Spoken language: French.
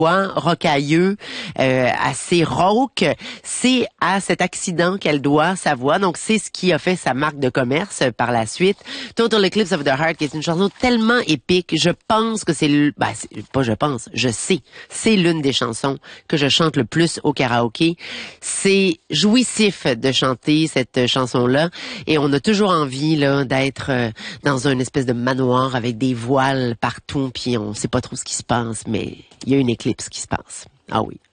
rocailleux, assez rauque, c'est à cet accident qu'elle doit sa voix. Donc, c'est ce qui a fait sa marque de commerce par la suite. Total Eclipse of the Heart, qui est une chanson tellement épique. Je pense que je sais. C'est l'une des chansons que je chante le plus au karaoké. C'est jouissif de chanter cette chanson-là. Et on a toujours envie, là, d'être dans une espèce de manoir avec des voiles partout, puis on sait pas trop ce qui se passe, mais il y a une éclipse qui se passe. Ah oui.